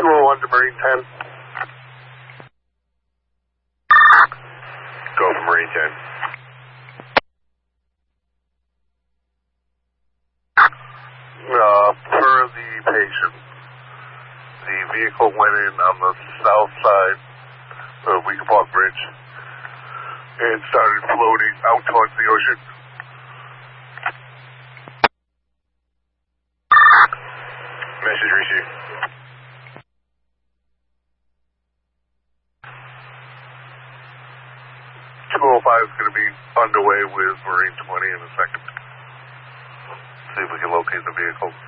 201 to Marine 10. Go for Marine 10. Per the patient, the vehicle went in on the south side of Weaker Park Bridge and started floating out towards the ocean. Message received. Is going to be underway with Marine 20 in a second. See if we can locate the vehicle.